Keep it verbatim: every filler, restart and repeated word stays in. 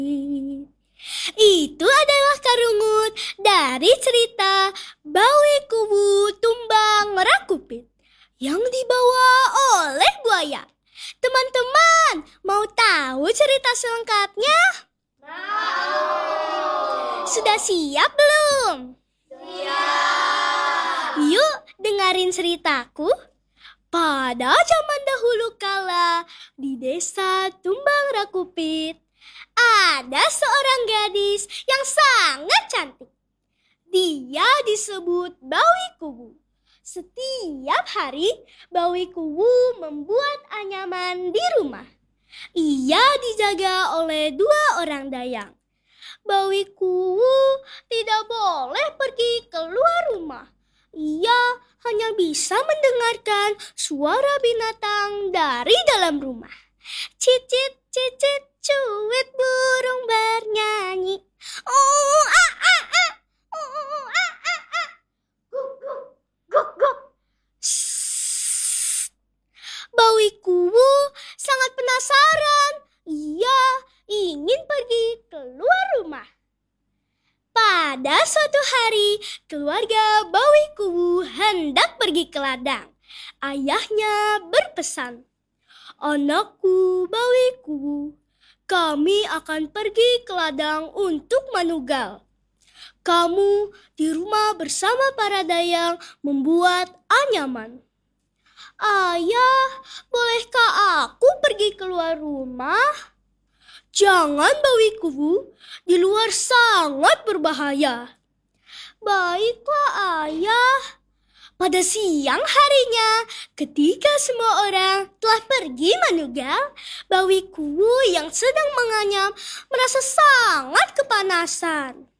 Itu adalah Karungut dari cerita Bawi Kuwu Tumbang Rakupit yang dibawa oleh buaya. Teman-teman, mau tahu cerita selengkapnya? Mau! Sudah siap belum? Siap! Yuk dengerin ceritaku. Pada zaman dahulu kala, di desa Tumbang Rakupit, ada seorang gadis yang sangat cantik. Dia disebut Bawi Kuwu. Setiap hari, Bawi Kuwu membuat anyaman di rumah. Ia dijaga oleh dua orang dayang. Bawi Kuwu tidak boleh pergi keluar rumah. Ia hanya bisa mendengarkan suara binatang dari dalam rumah. Cicit, cicit, cuit burung bernyanyi. Oh, ah, ah, ah. Oh, ah, ah, ah. Guk, guk, guk, guk. Shhh. Bawi Kuwu sangat penasaran. Ia ingin pergi keluar rumah. Pada suatu hari, keluarga Bawi Kuwu hendak pergi ke ladang. Ayahnya berpesan, "Anakku Bawi Kuwu, kami akan pergi ke ladang untuk manugal. Kamu di rumah bersama para dayang membuat anyaman." "Ayah, bolehkah aku pergi keluar rumah?" "Jangan Bawi Kuwu, di luar sangat berbahaya." "Baiklah ayah." Pada siang harinya, ketika semua orang telah pergi manugal, Bawi Kuwu yang sedang menganyam merasa sangat kepanasan.